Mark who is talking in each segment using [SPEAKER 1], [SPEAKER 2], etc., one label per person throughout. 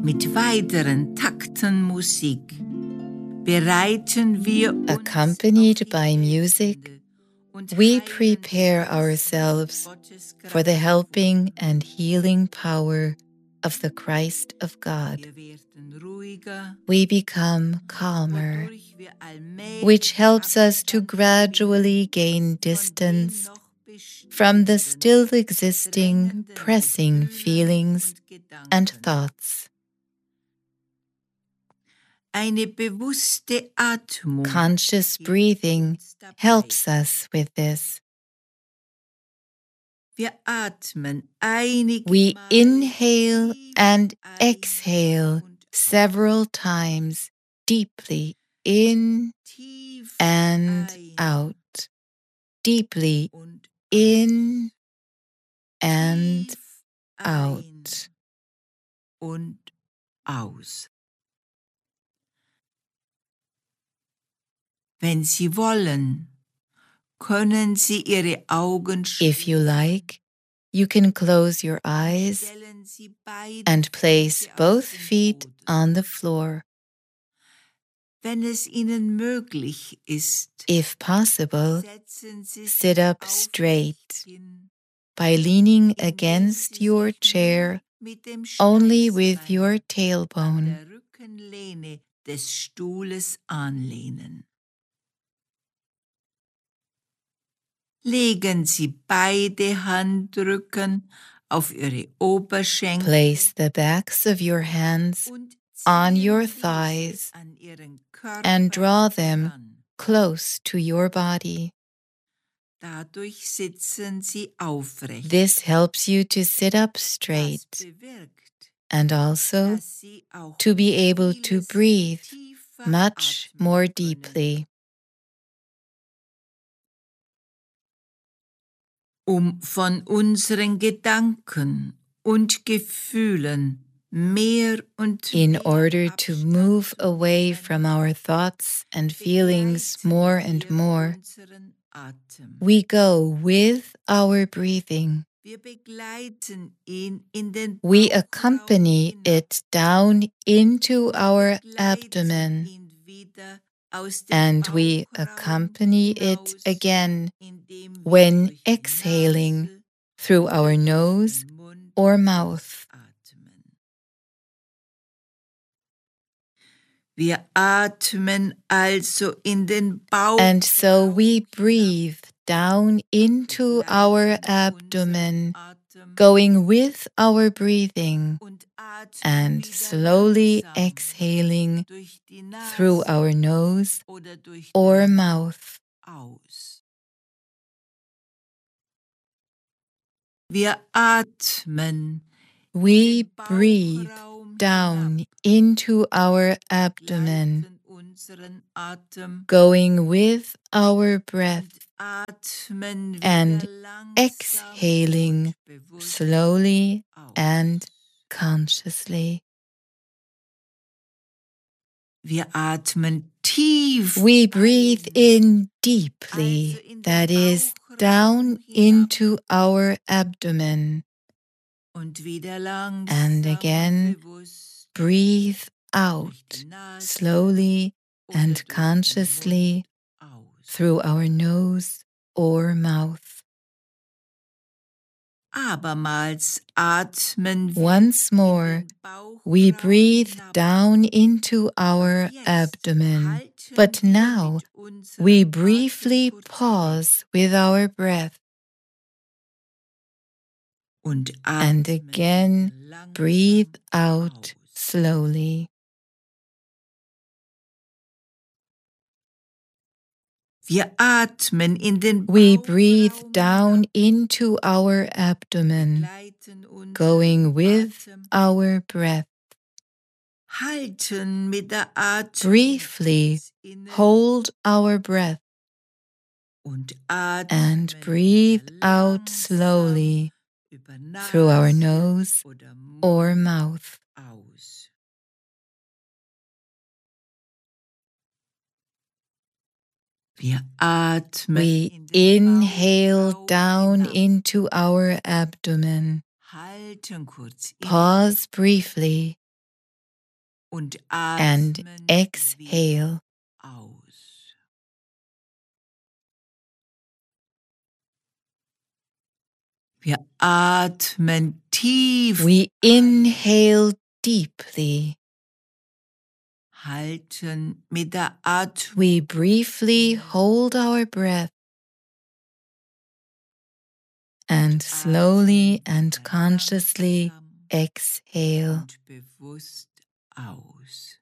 [SPEAKER 1] Mit weiteren Takten Musik bereiten wir uns
[SPEAKER 2] Accompanied by music, we prepare ourselves for the helping and healing power of the Christ of God. We become calmer, which helps us to gradually gain distance from the still existing pressing feelings and thoughts.
[SPEAKER 1] Eine bewusste Atmung.
[SPEAKER 2] Conscious breathing helps us with this.
[SPEAKER 1] Wir atmen einige
[SPEAKER 2] We
[SPEAKER 1] Male
[SPEAKER 2] inhale and
[SPEAKER 1] ein
[SPEAKER 2] exhale
[SPEAKER 1] und
[SPEAKER 2] several times deeply in
[SPEAKER 1] tief
[SPEAKER 2] and
[SPEAKER 1] ein
[SPEAKER 2] out, deeply
[SPEAKER 1] und
[SPEAKER 2] in and
[SPEAKER 1] tief
[SPEAKER 2] out.
[SPEAKER 1] ein und aus. Wenn Sie wollen, können Sie Ihre Augen
[SPEAKER 2] If you like, you can close your eyes
[SPEAKER 1] stellen Sie beide
[SPEAKER 2] and place
[SPEAKER 1] Füße auf
[SPEAKER 2] both
[SPEAKER 1] den
[SPEAKER 2] feet
[SPEAKER 1] Boden.
[SPEAKER 2] on the floor.
[SPEAKER 1] Wenn es Ihnen möglich ist,
[SPEAKER 2] If possible,
[SPEAKER 1] setzen Sie
[SPEAKER 2] sit
[SPEAKER 1] sich
[SPEAKER 2] up
[SPEAKER 1] aufrecht
[SPEAKER 2] straight
[SPEAKER 1] hin,
[SPEAKER 2] by leaning
[SPEAKER 1] indem
[SPEAKER 2] against
[SPEAKER 1] Sie
[SPEAKER 2] your
[SPEAKER 1] sich
[SPEAKER 2] chair
[SPEAKER 1] nur mit dem
[SPEAKER 2] only with
[SPEAKER 1] Steißbein
[SPEAKER 2] your
[SPEAKER 1] an
[SPEAKER 2] tailbone.
[SPEAKER 1] der Rückenlehne des Stuhles anlehnen. Legen Sie beide Handrücken auf Ihre Oberschenkel
[SPEAKER 2] Place the backs of your hands
[SPEAKER 1] und
[SPEAKER 2] on
[SPEAKER 1] ziehen
[SPEAKER 2] your
[SPEAKER 1] diese
[SPEAKER 2] thighs
[SPEAKER 1] an Ihren Körper
[SPEAKER 2] and draw them
[SPEAKER 1] heran.
[SPEAKER 2] close to your body.
[SPEAKER 1] Dadurch sitzen Sie aufrecht.
[SPEAKER 2] This helps you to sit up
[SPEAKER 1] Das
[SPEAKER 2] straight
[SPEAKER 1] bewirkt,
[SPEAKER 2] and also
[SPEAKER 1] dass Sie auch
[SPEAKER 2] to be able to
[SPEAKER 1] vieles
[SPEAKER 2] breathe
[SPEAKER 1] tiefer
[SPEAKER 2] much
[SPEAKER 1] atmen
[SPEAKER 2] more
[SPEAKER 1] können.
[SPEAKER 2] deeply.
[SPEAKER 1] Von unseren Gedanken und Gefühlen mehr und
[SPEAKER 2] In
[SPEAKER 1] mehr
[SPEAKER 2] order to
[SPEAKER 1] Abstand
[SPEAKER 2] move
[SPEAKER 1] zu
[SPEAKER 2] away
[SPEAKER 1] nehmen,
[SPEAKER 2] from our thoughts and feelings
[SPEAKER 1] begleiten
[SPEAKER 2] more and
[SPEAKER 1] wir
[SPEAKER 2] more,
[SPEAKER 1] unseren Atem.
[SPEAKER 2] we go with our breathing.
[SPEAKER 1] Wir begleiten ihn in den
[SPEAKER 2] We
[SPEAKER 1] Bauchraum
[SPEAKER 2] accompany
[SPEAKER 1] hinab
[SPEAKER 2] it down into
[SPEAKER 1] und
[SPEAKER 2] our
[SPEAKER 1] begleiten
[SPEAKER 2] abdomen,
[SPEAKER 1] ihn wieder aus dem
[SPEAKER 2] and we
[SPEAKER 1] Bauchraum
[SPEAKER 2] accompany it
[SPEAKER 1] hinaus,
[SPEAKER 2] again
[SPEAKER 1] indem wir
[SPEAKER 2] when
[SPEAKER 1] durch die
[SPEAKER 2] exhaling
[SPEAKER 1] Nase
[SPEAKER 2] through
[SPEAKER 1] oder
[SPEAKER 2] our
[SPEAKER 1] durch
[SPEAKER 2] nose
[SPEAKER 1] den Mund
[SPEAKER 2] or mouth.
[SPEAKER 1] ausatmen. Wir atmen also in den
[SPEAKER 2] And so
[SPEAKER 1] Bauchraum
[SPEAKER 2] we
[SPEAKER 1] hinab,
[SPEAKER 2] breathe down into our
[SPEAKER 1] begleiten
[SPEAKER 2] abdomen,
[SPEAKER 1] unseren Atem
[SPEAKER 2] going with our breathing
[SPEAKER 1] und atmen
[SPEAKER 2] and
[SPEAKER 1] wieder
[SPEAKER 2] slowly
[SPEAKER 1] langsam
[SPEAKER 2] exhaling
[SPEAKER 1] durch die
[SPEAKER 2] through
[SPEAKER 1] Nase
[SPEAKER 2] our nose
[SPEAKER 1] oder durch
[SPEAKER 2] or
[SPEAKER 1] den Mund
[SPEAKER 2] mouth.
[SPEAKER 1] aus. Wir atmen
[SPEAKER 2] We
[SPEAKER 1] in den
[SPEAKER 2] breathe
[SPEAKER 1] Bauchraum
[SPEAKER 2] down
[SPEAKER 1] hinab,
[SPEAKER 2] into our abdomen,
[SPEAKER 1] begleiten unseren Atem
[SPEAKER 2] going with our breath
[SPEAKER 1] und atmen wieder
[SPEAKER 2] and
[SPEAKER 1] langsam
[SPEAKER 2] exhaling
[SPEAKER 1] und bewusst
[SPEAKER 2] slowly
[SPEAKER 1] aus.
[SPEAKER 2] and consciously.
[SPEAKER 1] Wir atmen tief
[SPEAKER 2] We breathe
[SPEAKER 1] ein,
[SPEAKER 2] in
[SPEAKER 1] also
[SPEAKER 2] deeply,
[SPEAKER 1] in den
[SPEAKER 2] that is,
[SPEAKER 1] Bauchraum
[SPEAKER 2] down
[SPEAKER 1] hinab
[SPEAKER 2] into our abdomen,
[SPEAKER 1] und wieder
[SPEAKER 2] and
[SPEAKER 1] langsam
[SPEAKER 2] again
[SPEAKER 1] und bewusst
[SPEAKER 2] breathe
[SPEAKER 1] durch
[SPEAKER 2] out
[SPEAKER 1] die Nase
[SPEAKER 2] slowly
[SPEAKER 1] oder
[SPEAKER 2] and
[SPEAKER 1] durch den
[SPEAKER 2] consciously
[SPEAKER 1] Mund aus.
[SPEAKER 2] through our nose or mouth.
[SPEAKER 1] Abermals atmen wir
[SPEAKER 2] Once
[SPEAKER 1] in
[SPEAKER 2] more,
[SPEAKER 1] den Bauchraum
[SPEAKER 2] we breathe
[SPEAKER 1] hinab.
[SPEAKER 2] down into our
[SPEAKER 1] Doch jetzt
[SPEAKER 2] abdomen,
[SPEAKER 1] halten
[SPEAKER 2] but
[SPEAKER 1] wir
[SPEAKER 2] now
[SPEAKER 1] mit unserem
[SPEAKER 2] we
[SPEAKER 1] Atem
[SPEAKER 2] briefly
[SPEAKER 1] kurz
[SPEAKER 2] pause with our breath
[SPEAKER 1] und
[SPEAKER 2] and
[SPEAKER 1] atmen
[SPEAKER 2] again
[SPEAKER 1] wieder
[SPEAKER 2] breathe
[SPEAKER 1] langsam
[SPEAKER 2] out
[SPEAKER 1] aus.
[SPEAKER 2] slowly.
[SPEAKER 1] Wir atmen in den
[SPEAKER 2] We breathe
[SPEAKER 1] Bauchraum
[SPEAKER 2] down
[SPEAKER 1] hinab,
[SPEAKER 2] into our abdomen,
[SPEAKER 1] begleiten unseren
[SPEAKER 2] going with
[SPEAKER 1] Atem,
[SPEAKER 2] our breath.
[SPEAKER 1] halten mit der Atmung
[SPEAKER 2] Briefly
[SPEAKER 1] kurz inne
[SPEAKER 2] hold our breath
[SPEAKER 1] und
[SPEAKER 2] and
[SPEAKER 1] atmen
[SPEAKER 2] breathe
[SPEAKER 1] wieder
[SPEAKER 2] out
[SPEAKER 1] langsam
[SPEAKER 2] slowly
[SPEAKER 1] über
[SPEAKER 2] through our
[SPEAKER 1] Nase
[SPEAKER 2] nose
[SPEAKER 1] oder
[SPEAKER 2] or
[SPEAKER 1] Mund
[SPEAKER 2] mouth.
[SPEAKER 1] aus. Wir atmen
[SPEAKER 2] We
[SPEAKER 1] in den
[SPEAKER 2] inhale
[SPEAKER 1] Bauchraum
[SPEAKER 2] down
[SPEAKER 1] hinab,
[SPEAKER 2] into our abdomen.
[SPEAKER 1] halten kurz inne
[SPEAKER 2] Pause briefly
[SPEAKER 1] und
[SPEAKER 2] and
[SPEAKER 1] atmen
[SPEAKER 2] exhale.
[SPEAKER 1] wieder aus. Wir atmen tief
[SPEAKER 2] We inhale deeply.
[SPEAKER 1] halten mit der Atmung
[SPEAKER 2] We briefly hold our breath and slowly and consciously exhale.
[SPEAKER 1] und bewusst aus.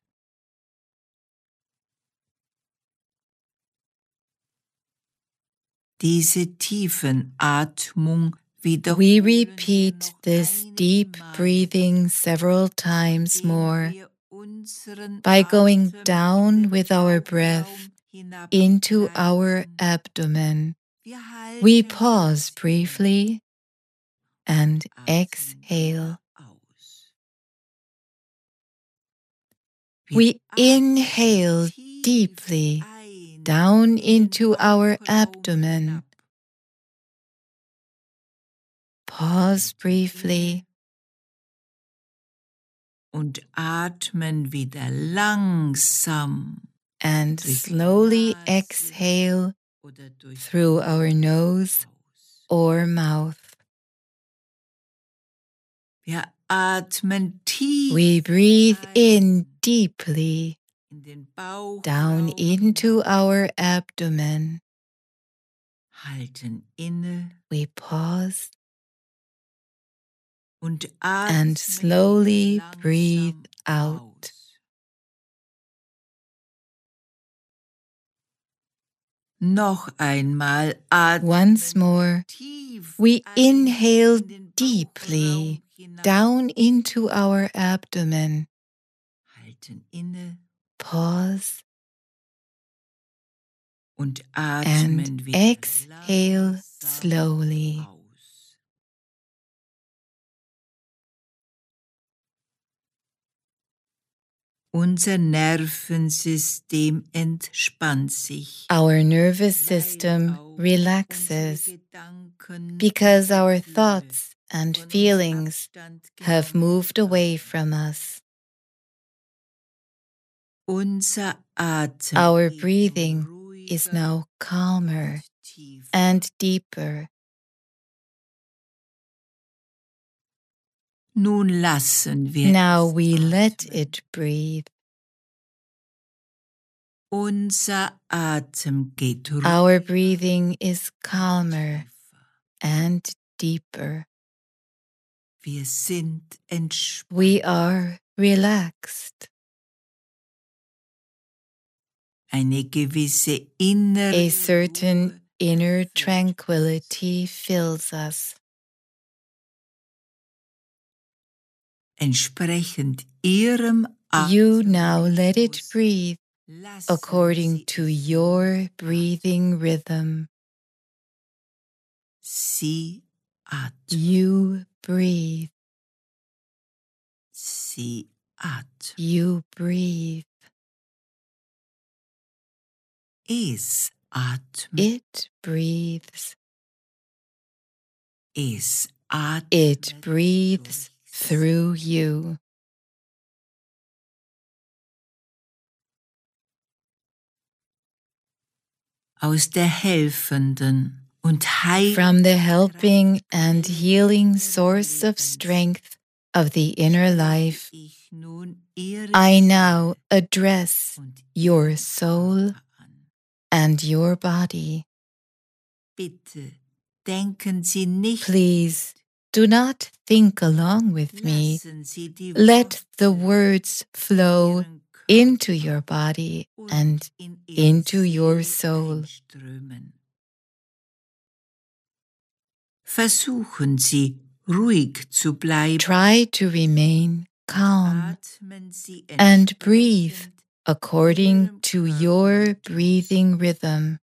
[SPEAKER 1] Diese tiefen Atmung
[SPEAKER 2] We
[SPEAKER 1] wiederholen
[SPEAKER 2] repeat
[SPEAKER 1] wir noch
[SPEAKER 2] this
[SPEAKER 1] einige
[SPEAKER 2] deep
[SPEAKER 1] Male,
[SPEAKER 2] breathing several times
[SPEAKER 1] indem
[SPEAKER 2] more
[SPEAKER 1] wir unseren
[SPEAKER 2] by going
[SPEAKER 1] Atem in
[SPEAKER 2] down
[SPEAKER 1] den
[SPEAKER 2] with our
[SPEAKER 1] Bauchraum
[SPEAKER 2] breath into our
[SPEAKER 1] hinabgleiten.
[SPEAKER 2] abdomen.
[SPEAKER 1] Wir
[SPEAKER 2] We
[SPEAKER 1] halten
[SPEAKER 2] pause
[SPEAKER 1] kurz
[SPEAKER 2] briefly and
[SPEAKER 1] atmen
[SPEAKER 2] exhale.
[SPEAKER 1] wieder aus.
[SPEAKER 2] We
[SPEAKER 1] atmen
[SPEAKER 2] inhale
[SPEAKER 1] tief
[SPEAKER 2] deeply
[SPEAKER 1] ein
[SPEAKER 2] down
[SPEAKER 1] in den
[SPEAKER 2] into our
[SPEAKER 1] Bauchraum
[SPEAKER 2] abdomen.
[SPEAKER 1] hinab.
[SPEAKER 2] Pause
[SPEAKER 1] Halten
[SPEAKER 2] briefly
[SPEAKER 1] inne und atmen wieder langsam
[SPEAKER 2] and
[SPEAKER 1] durch die
[SPEAKER 2] slowly
[SPEAKER 1] Nase
[SPEAKER 2] exhale
[SPEAKER 1] oder durch
[SPEAKER 2] through
[SPEAKER 1] den
[SPEAKER 2] our
[SPEAKER 1] Mund
[SPEAKER 2] nose
[SPEAKER 1] aus.
[SPEAKER 2] or mouth.
[SPEAKER 1] Wir atmen tief
[SPEAKER 2] We breathe in
[SPEAKER 1] ein
[SPEAKER 2] deeply
[SPEAKER 1] in den
[SPEAKER 2] down
[SPEAKER 1] Bauchraum
[SPEAKER 2] into
[SPEAKER 1] hinab,
[SPEAKER 2] our abdomen.
[SPEAKER 1] halten inne
[SPEAKER 2] We pause
[SPEAKER 1] und
[SPEAKER 2] and
[SPEAKER 1] atmen
[SPEAKER 2] slowly
[SPEAKER 1] wieder
[SPEAKER 2] breathe
[SPEAKER 1] langsam
[SPEAKER 2] out.
[SPEAKER 1] aus. Noch einmal
[SPEAKER 2] Once
[SPEAKER 1] atmen
[SPEAKER 2] more,
[SPEAKER 1] wir tief
[SPEAKER 2] we
[SPEAKER 1] ein
[SPEAKER 2] inhale
[SPEAKER 1] in den
[SPEAKER 2] deeply
[SPEAKER 1] Bauchraum hinab,
[SPEAKER 2] down into our abdomen.
[SPEAKER 1] halten inne
[SPEAKER 2] Pause
[SPEAKER 1] und
[SPEAKER 2] and
[SPEAKER 1] atmen wieder
[SPEAKER 2] exhale
[SPEAKER 1] langsam
[SPEAKER 2] slowly.
[SPEAKER 1] aus. Unser Nervensystem entspannt sich,
[SPEAKER 2] Our nervous
[SPEAKER 1] weil
[SPEAKER 2] system
[SPEAKER 1] auch
[SPEAKER 2] relaxes
[SPEAKER 1] unsere Gedanken
[SPEAKER 2] because
[SPEAKER 1] und
[SPEAKER 2] our
[SPEAKER 1] Gefühle
[SPEAKER 2] thoughts and
[SPEAKER 1] von uns
[SPEAKER 2] feelings
[SPEAKER 1] Abstand
[SPEAKER 2] have
[SPEAKER 1] genommen
[SPEAKER 2] moved away
[SPEAKER 1] haben.
[SPEAKER 2] from us.
[SPEAKER 1] Unser Atem
[SPEAKER 2] Our
[SPEAKER 1] geht
[SPEAKER 2] breathing
[SPEAKER 1] ruhiger
[SPEAKER 2] is now calmer
[SPEAKER 1] und tiefer.
[SPEAKER 2] and deeper.
[SPEAKER 1] Nun lassen wir
[SPEAKER 2] Now
[SPEAKER 1] es
[SPEAKER 2] we let
[SPEAKER 1] atmen.
[SPEAKER 2] it breathe.
[SPEAKER 1] Unser Atem geht
[SPEAKER 2] Our
[SPEAKER 1] ruhiger
[SPEAKER 2] breathing is
[SPEAKER 1] und
[SPEAKER 2] calmer
[SPEAKER 1] tiefer.
[SPEAKER 2] and deeper.
[SPEAKER 1] Wir sind entspannt.
[SPEAKER 2] We are relaxed.
[SPEAKER 1] Eine gewisse innere
[SPEAKER 2] A certain
[SPEAKER 1] Ruhe
[SPEAKER 2] inner
[SPEAKER 1] erfüllt uns.
[SPEAKER 2] tranquility fills us.
[SPEAKER 1] Entsprechend Ihrem
[SPEAKER 2] You now let it
[SPEAKER 1] Atemrhythmus
[SPEAKER 2] breathe
[SPEAKER 1] lassen
[SPEAKER 2] according
[SPEAKER 1] Sie
[SPEAKER 2] to
[SPEAKER 1] es
[SPEAKER 2] your
[SPEAKER 1] nun
[SPEAKER 2] breathing rhythm.
[SPEAKER 1] Sie atmen.
[SPEAKER 2] You breathe.
[SPEAKER 1] Sie atmen.
[SPEAKER 2] You breathe.
[SPEAKER 1] Es atmet.
[SPEAKER 2] It breathes.
[SPEAKER 1] Es atmet.
[SPEAKER 2] It breathes
[SPEAKER 1] durch Sie.
[SPEAKER 2] through you.
[SPEAKER 1] Aus der helfenden und
[SPEAKER 2] From the
[SPEAKER 1] heilenden
[SPEAKER 2] helping and
[SPEAKER 1] Kraftquelle
[SPEAKER 2] healing
[SPEAKER 1] Inneren
[SPEAKER 2] source of
[SPEAKER 1] Lebens
[SPEAKER 2] strength of the inner
[SPEAKER 1] spreche
[SPEAKER 2] life,
[SPEAKER 1] ich nun Ihre
[SPEAKER 2] I
[SPEAKER 1] Seele
[SPEAKER 2] now address
[SPEAKER 1] und
[SPEAKER 2] your
[SPEAKER 1] Ihren
[SPEAKER 2] soul
[SPEAKER 1] Körper an.
[SPEAKER 2] and your body.
[SPEAKER 1] Bitte denken Sie nicht
[SPEAKER 2] Please
[SPEAKER 1] mit.
[SPEAKER 2] do not think along with me.
[SPEAKER 1] Lassen Sie die
[SPEAKER 2] Let the
[SPEAKER 1] Worte
[SPEAKER 2] words flow
[SPEAKER 1] Ihren
[SPEAKER 2] into
[SPEAKER 1] Körper
[SPEAKER 2] your body
[SPEAKER 1] und
[SPEAKER 2] and
[SPEAKER 1] in Ihre
[SPEAKER 2] into your
[SPEAKER 1] Seele
[SPEAKER 2] soul.
[SPEAKER 1] einströmen. Versuchen Sie, ruhig zu bleiben.
[SPEAKER 2] Try to remain calm
[SPEAKER 1] Atmen Sie
[SPEAKER 2] and breathe
[SPEAKER 1] entsprechend
[SPEAKER 2] according
[SPEAKER 1] Ihrem
[SPEAKER 2] to your
[SPEAKER 1] Körperrhythmus.
[SPEAKER 2] breathing rhythm.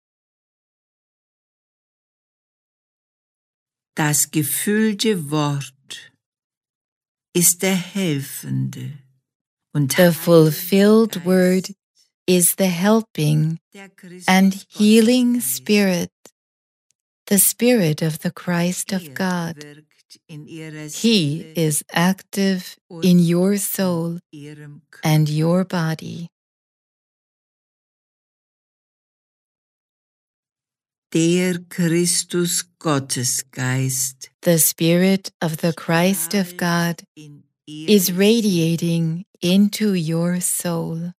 [SPEAKER 1] Das gefüllte Wort ist der helfende und
[SPEAKER 2] The
[SPEAKER 1] heilende
[SPEAKER 2] fulfilled word
[SPEAKER 1] Geist,
[SPEAKER 2] is the helping
[SPEAKER 1] der
[SPEAKER 2] and
[SPEAKER 1] Christus
[SPEAKER 2] healing
[SPEAKER 1] Gottesgeist.
[SPEAKER 2] spirit, the spirit of the Christ of God.
[SPEAKER 1] Wirkt
[SPEAKER 2] He is active in your soul and your body.
[SPEAKER 1] Der Christus Gottesgeist
[SPEAKER 2] The Spirit of the Christ of God is radiating into your soul.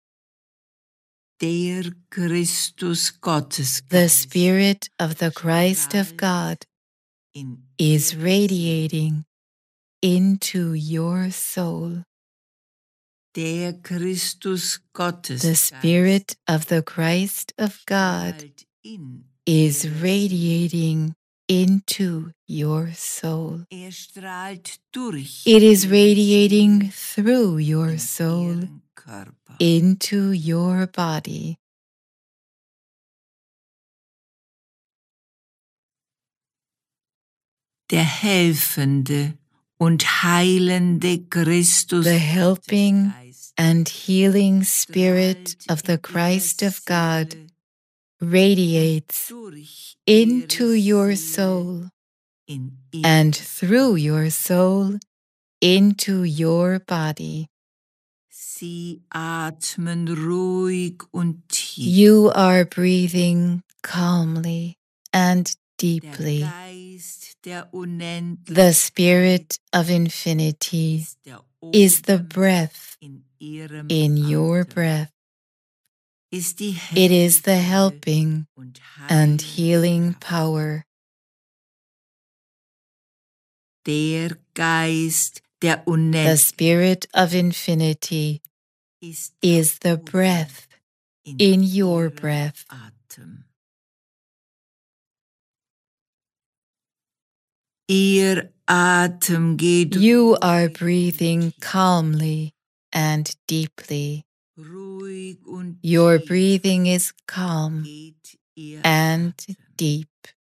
[SPEAKER 1] Der Christus Gottesgeist
[SPEAKER 2] The Spirit of the Christ of God is radiating into your soul.
[SPEAKER 1] Der Christus Gottesgeist
[SPEAKER 2] The Spirit of the Christ of God is radiating into your soul.
[SPEAKER 1] strahlt durch
[SPEAKER 2] It is radiating through your soul
[SPEAKER 1] ihren Körper.
[SPEAKER 2] into your body.
[SPEAKER 1] Der helfende und heilende Christus
[SPEAKER 2] The helping
[SPEAKER 1] Gottesgeist
[SPEAKER 2] and healing Spirit
[SPEAKER 1] strahlt
[SPEAKER 2] of the
[SPEAKER 1] in
[SPEAKER 2] Christ
[SPEAKER 1] ihre
[SPEAKER 2] of God
[SPEAKER 1] Seele
[SPEAKER 2] radiates
[SPEAKER 1] durch
[SPEAKER 2] into
[SPEAKER 1] ihre
[SPEAKER 2] your
[SPEAKER 1] Seele
[SPEAKER 2] soul
[SPEAKER 1] in
[SPEAKER 2] and
[SPEAKER 1] ihre
[SPEAKER 2] through your soul into your body.
[SPEAKER 1] Sie atmen ruhig und tief.
[SPEAKER 2] You are breathing calmly and
[SPEAKER 1] Der
[SPEAKER 2] deeply.
[SPEAKER 1] Geist der Unendlichkeit
[SPEAKER 2] The Spirit of infinity
[SPEAKER 1] ist der
[SPEAKER 2] is the
[SPEAKER 1] Odem
[SPEAKER 2] breath
[SPEAKER 1] in ihrem
[SPEAKER 2] in your
[SPEAKER 1] Atem.
[SPEAKER 2] breath.
[SPEAKER 1] Ist die
[SPEAKER 2] It is the
[SPEAKER 1] helfende
[SPEAKER 2] helping
[SPEAKER 1] und
[SPEAKER 2] and
[SPEAKER 1] heilende
[SPEAKER 2] healing
[SPEAKER 1] Kraft.
[SPEAKER 2] power.
[SPEAKER 1] Der Geist der
[SPEAKER 2] The
[SPEAKER 1] Unendlichkeit
[SPEAKER 2] Spirit of infinity
[SPEAKER 1] ist der
[SPEAKER 2] is the
[SPEAKER 1] Odem
[SPEAKER 2] breath in your
[SPEAKER 1] ihrem
[SPEAKER 2] breath.
[SPEAKER 1] Atem. Ihr Atem geht
[SPEAKER 2] You are
[SPEAKER 1] ruhig
[SPEAKER 2] breathing
[SPEAKER 1] und tief.
[SPEAKER 2] calmly and deeply.
[SPEAKER 1] Ruhig und
[SPEAKER 2] Your
[SPEAKER 1] tief
[SPEAKER 2] breathing is calm
[SPEAKER 1] geht ihr
[SPEAKER 2] and
[SPEAKER 1] Atem.
[SPEAKER 2] deep.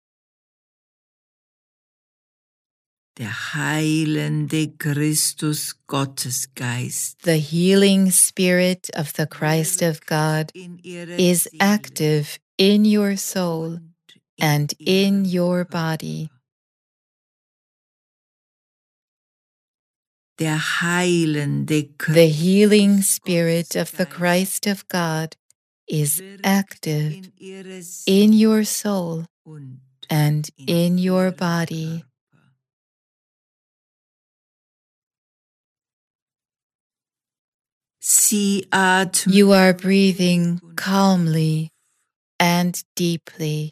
[SPEAKER 1] Der heilende Christus Gottesgeist
[SPEAKER 2] The healing Spirit of the Christ of God
[SPEAKER 1] in ihre
[SPEAKER 2] is
[SPEAKER 1] Seele
[SPEAKER 2] active in your soul
[SPEAKER 1] und
[SPEAKER 2] and in
[SPEAKER 1] ihrem
[SPEAKER 2] your
[SPEAKER 1] Körper.
[SPEAKER 2] body.
[SPEAKER 1] Der heilende
[SPEAKER 2] The
[SPEAKER 1] Christus
[SPEAKER 2] healing Spirit of the
[SPEAKER 1] Gottesgeist
[SPEAKER 2] Christ of God is
[SPEAKER 1] wirkt
[SPEAKER 2] active
[SPEAKER 1] in ihre
[SPEAKER 2] in
[SPEAKER 1] Seele
[SPEAKER 2] your soul
[SPEAKER 1] und
[SPEAKER 2] and in your
[SPEAKER 1] ihrem
[SPEAKER 2] body.
[SPEAKER 1] Körper. Sie atmen
[SPEAKER 2] You are
[SPEAKER 1] ruhig
[SPEAKER 2] breathing
[SPEAKER 1] und
[SPEAKER 2] calmly and deeply.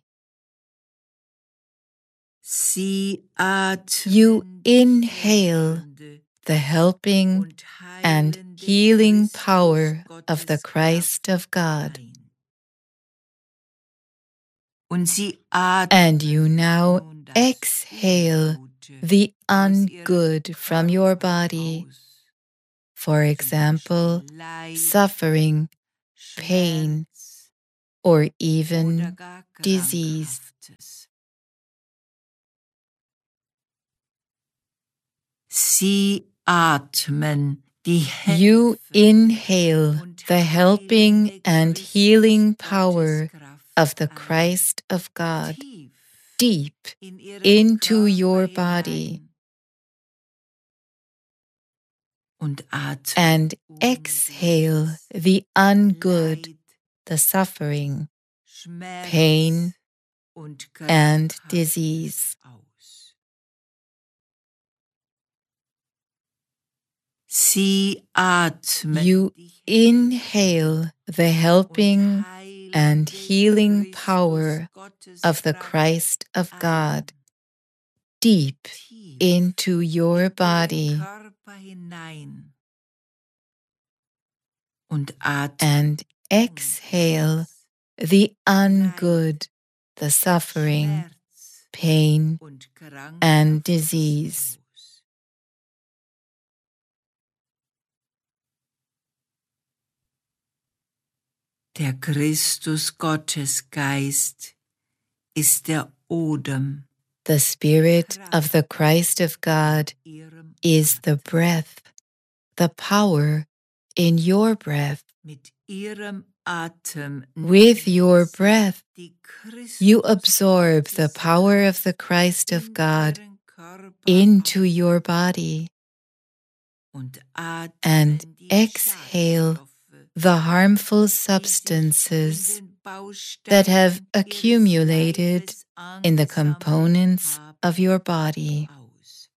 [SPEAKER 1] Sie
[SPEAKER 2] You
[SPEAKER 1] atmen die
[SPEAKER 2] inhale
[SPEAKER 1] helfende
[SPEAKER 2] the helping
[SPEAKER 1] und
[SPEAKER 2] and
[SPEAKER 1] heilende
[SPEAKER 2] healing
[SPEAKER 1] Christus
[SPEAKER 2] power of the
[SPEAKER 1] Gotteskraft
[SPEAKER 2] Christ of God.
[SPEAKER 1] ein. Und sie
[SPEAKER 2] And you
[SPEAKER 1] atmen
[SPEAKER 2] now
[SPEAKER 1] nun das
[SPEAKER 2] exhale
[SPEAKER 1] Ungute
[SPEAKER 2] the
[SPEAKER 1] aus ihrem
[SPEAKER 2] ungood from your
[SPEAKER 1] Körper
[SPEAKER 2] body.
[SPEAKER 1] aus.
[SPEAKER 2] For
[SPEAKER 1] Zum
[SPEAKER 2] example,
[SPEAKER 1] Beispiel Leid,
[SPEAKER 2] suffering, pain,
[SPEAKER 1] Schmerz
[SPEAKER 2] or
[SPEAKER 1] oder
[SPEAKER 2] even
[SPEAKER 1] gar
[SPEAKER 2] disease.
[SPEAKER 1] Krankhaftes. Sie atmen die
[SPEAKER 2] You
[SPEAKER 1] helfende
[SPEAKER 2] inhale
[SPEAKER 1] und
[SPEAKER 2] the helping
[SPEAKER 1] heilende
[SPEAKER 2] and
[SPEAKER 1] Christus
[SPEAKER 2] healing power
[SPEAKER 1] Gotteskraft
[SPEAKER 2] of the
[SPEAKER 1] ein.
[SPEAKER 2] Christ of God
[SPEAKER 1] Tief
[SPEAKER 2] deep
[SPEAKER 1] in ihren
[SPEAKER 2] into
[SPEAKER 1] Körper
[SPEAKER 2] your body
[SPEAKER 1] hinein und atmen
[SPEAKER 2] and exhale the ungood,
[SPEAKER 1] Leid,
[SPEAKER 2] the suffering,
[SPEAKER 1] Schmerz
[SPEAKER 2] pain,
[SPEAKER 1] und
[SPEAKER 2] and
[SPEAKER 1] Krankhaftes
[SPEAKER 2] disease.
[SPEAKER 1] aus. Sie atmen
[SPEAKER 2] You
[SPEAKER 1] die
[SPEAKER 2] inhale the helping
[SPEAKER 1] und
[SPEAKER 2] and
[SPEAKER 1] heilende
[SPEAKER 2] healing
[SPEAKER 1] Christus
[SPEAKER 2] power of the
[SPEAKER 1] Gotteskraft
[SPEAKER 2] Christ of
[SPEAKER 1] ein.
[SPEAKER 2] God deep
[SPEAKER 1] Tief
[SPEAKER 2] into your
[SPEAKER 1] in ihren
[SPEAKER 2] body
[SPEAKER 1] Körper hinein und atmen
[SPEAKER 2] and exhale the ungood, the suffering,
[SPEAKER 1] Schmerz
[SPEAKER 2] pain,
[SPEAKER 1] und
[SPEAKER 2] and
[SPEAKER 1] Krankhaftes
[SPEAKER 2] disease.
[SPEAKER 1] aus. Der Christus Gottesgeist ist der Odem
[SPEAKER 2] The Spirit of the Christ of God
[SPEAKER 1] ihrem
[SPEAKER 2] is the
[SPEAKER 1] Atem.
[SPEAKER 2] breath, the power in your breath.
[SPEAKER 1] Mit ihrem Atem
[SPEAKER 2] With
[SPEAKER 1] nehmen
[SPEAKER 2] your
[SPEAKER 1] sie
[SPEAKER 2] breath,
[SPEAKER 1] die Christus
[SPEAKER 2] you absorb the
[SPEAKER 1] Gotteskraft
[SPEAKER 2] power of the Christ of
[SPEAKER 1] in
[SPEAKER 2] God
[SPEAKER 1] ihren Körper
[SPEAKER 2] into your body
[SPEAKER 1] und
[SPEAKER 2] and
[SPEAKER 1] atmen die
[SPEAKER 2] exhale
[SPEAKER 1] Schadstoffe,
[SPEAKER 2] the harmful
[SPEAKER 1] die sich
[SPEAKER 2] substances
[SPEAKER 1] in den
[SPEAKER 2] that have
[SPEAKER 1] Bausteinen
[SPEAKER 2] accumulated
[SPEAKER 1] ihres
[SPEAKER 2] in the
[SPEAKER 1] Leibes
[SPEAKER 2] components
[SPEAKER 1] angesammelt
[SPEAKER 2] of your
[SPEAKER 1] haben,
[SPEAKER 2] body.
[SPEAKER 1] aus.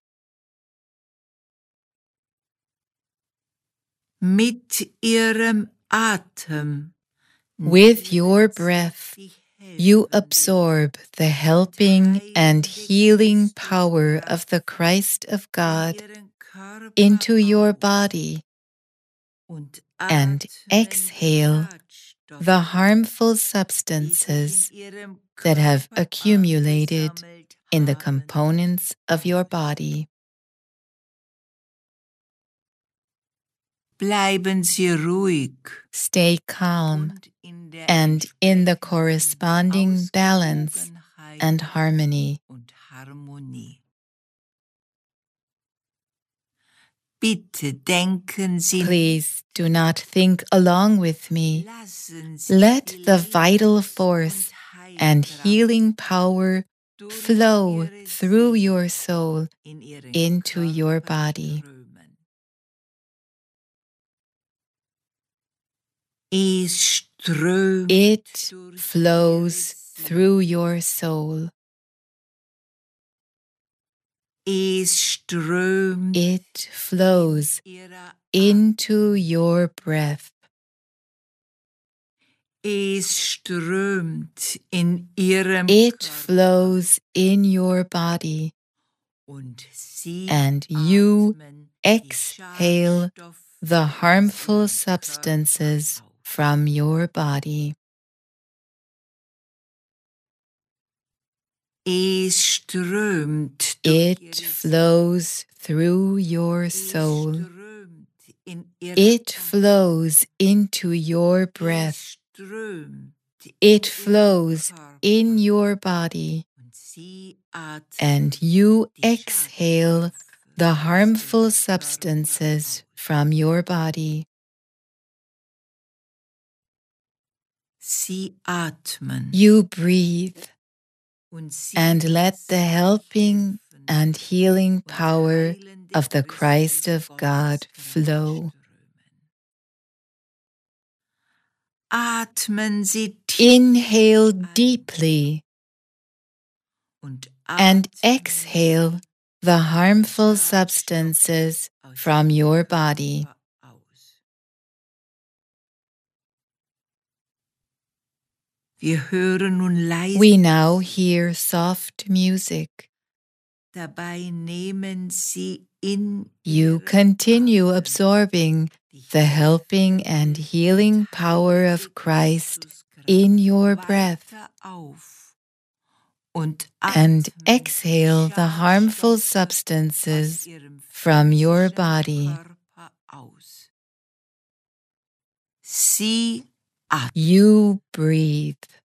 [SPEAKER 1] Mit ihrem Atem
[SPEAKER 2] With your
[SPEAKER 1] nehmen sie
[SPEAKER 2] breath,
[SPEAKER 1] die
[SPEAKER 2] you
[SPEAKER 1] helfende
[SPEAKER 2] absorb the helping and healing power of the Christ of God
[SPEAKER 1] in ihren Körper
[SPEAKER 2] into your
[SPEAKER 1] auf
[SPEAKER 2] body
[SPEAKER 1] und
[SPEAKER 2] and
[SPEAKER 1] atmen
[SPEAKER 2] exhale
[SPEAKER 1] Schadstoffe,
[SPEAKER 2] the harmful
[SPEAKER 1] die sich
[SPEAKER 2] substances
[SPEAKER 1] in ihrem
[SPEAKER 2] that have
[SPEAKER 1] Körper
[SPEAKER 2] accumulated
[SPEAKER 1] angesammelt
[SPEAKER 2] in the
[SPEAKER 1] haben,
[SPEAKER 2] components of your
[SPEAKER 1] aus.
[SPEAKER 2] body.
[SPEAKER 1] Bleiben Sie ruhig
[SPEAKER 2] Stay calm
[SPEAKER 1] und in der
[SPEAKER 2] and in the
[SPEAKER 1] entsprechenden
[SPEAKER 2] corresponding balance
[SPEAKER 1] Ausgewogenheit
[SPEAKER 2] and harmony.
[SPEAKER 1] und Harmonie. Bitte denken Sie
[SPEAKER 2] Please do not think along with me.
[SPEAKER 1] lassen Sie
[SPEAKER 2] Let
[SPEAKER 1] die
[SPEAKER 2] the vital
[SPEAKER 1] Lebens-
[SPEAKER 2] force
[SPEAKER 1] und
[SPEAKER 2] and
[SPEAKER 1] Heilkraft
[SPEAKER 2] healing power
[SPEAKER 1] durch
[SPEAKER 2] flow
[SPEAKER 1] Ihre
[SPEAKER 2] through
[SPEAKER 1] Seele
[SPEAKER 2] your soul
[SPEAKER 1] in Ihren
[SPEAKER 2] into your
[SPEAKER 1] Körper
[SPEAKER 2] body.
[SPEAKER 1] strömen. Es strömt
[SPEAKER 2] It
[SPEAKER 1] durch
[SPEAKER 2] flows
[SPEAKER 1] Ihre
[SPEAKER 2] through
[SPEAKER 1] Seele.
[SPEAKER 2] your soul.
[SPEAKER 1] Es strömt
[SPEAKER 2] It flows
[SPEAKER 1] in Ihrer
[SPEAKER 2] into
[SPEAKER 1] Atmung.
[SPEAKER 2] your breath.
[SPEAKER 1] Es strömt in Ihrem
[SPEAKER 2] It
[SPEAKER 1] Körper
[SPEAKER 2] flows in your body,
[SPEAKER 1] und Sie
[SPEAKER 2] and you
[SPEAKER 1] atmen die
[SPEAKER 2] exhale
[SPEAKER 1] Schadstoffe
[SPEAKER 2] the
[SPEAKER 1] aus
[SPEAKER 2] harmful
[SPEAKER 1] Ihrem
[SPEAKER 2] substances
[SPEAKER 1] Körper auf.
[SPEAKER 2] from your body.
[SPEAKER 1] Es strömt durch
[SPEAKER 2] It
[SPEAKER 1] Ihre
[SPEAKER 2] flows through your
[SPEAKER 1] Seele. Es
[SPEAKER 2] soul.
[SPEAKER 1] strömt in Ihrer
[SPEAKER 2] It
[SPEAKER 1] Atmung.
[SPEAKER 2] flows into your breath.
[SPEAKER 1] Es strömt in
[SPEAKER 2] It
[SPEAKER 1] Ihrem
[SPEAKER 2] flows
[SPEAKER 1] Körper
[SPEAKER 2] in your body,
[SPEAKER 1] und Sie atmen
[SPEAKER 2] and you
[SPEAKER 1] die
[SPEAKER 2] exhale
[SPEAKER 1] Schadstoffe
[SPEAKER 2] the
[SPEAKER 1] aus
[SPEAKER 2] harmful
[SPEAKER 1] Ihrem Körper
[SPEAKER 2] substances
[SPEAKER 1] aus.
[SPEAKER 2] from your body.
[SPEAKER 1] Sie atmen
[SPEAKER 2] You breathe
[SPEAKER 1] und Sie
[SPEAKER 2] and let the
[SPEAKER 1] lassen die
[SPEAKER 2] helping
[SPEAKER 1] helfende
[SPEAKER 2] and healing
[SPEAKER 1] und
[SPEAKER 2] power
[SPEAKER 1] heilende
[SPEAKER 2] of the Christ
[SPEAKER 1] Christus
[SPEAKER 2] of God flow.
[SPEAKER 1] strömen. Atmen Sie tief
[SPEAKER 2] Inhale
[SPEAKER 1] ein
[SPEAKER 2] deeply
[SPEAKER 1] und
[SPEAKER 2] and
[SPEAKER 1] atmen
[SPEAKER 2] exhale
[SPEAKER 1] Sie
[SPEAKER 2] the harmful
[SPEAKER 1] Schadstoffe
[SPEAKER 2] substances
[SPEAKER 1] aus
[SPEAKER 2] from
[SPEAKER 1] Ihrem
[SPEAKER 2] your
[SPEAKER 1] Körper
[SPEAKER 2] body.
[SPEAKER 1] aus. Wir hören nun leise
[SPEAKER 2] We now
[SPEAKER 1] Musik.
[SPEAKER 2] hear soft music.
[SPEAKER 1] Dabei nehmen Sie in
[SPEAKER 2] You
[SPEAKER 1] Ihrem
[SPEAKER 2] continue
[SPEAKER 1] Atem
[SPEAKER 2] absorbing
[SPEAKER 1] die
[SPEAKER 2] the helping and
[SPEAKER 1] helfende
[SPEAKER 2] healing
[SPEAKER 1] und
[SPEAKER 2] power
[SPEAKER 1] heilende
[SPEAKER 2] of Christ
[SPEAKER 1] Christuskraft
[SPEAKER 2] in your breath
[SPEAKER 1] weiter auf und
[SPEAKER 2] and
[SPEAKER 1] atmen die
[SPEAKER 2] exhale the harmful
[SPEAKER 1] Schadstoffe aus
[SPEAKER 2] substances
[SPEAKER 1] Ihrem
[SPEAKER 2] from your
[SPEAKER 1] physischen
[SPEAKER 2] body.
[SPEAKER 1] Körper aus. Sie atmen.
[SPEAKER 2] You breathe.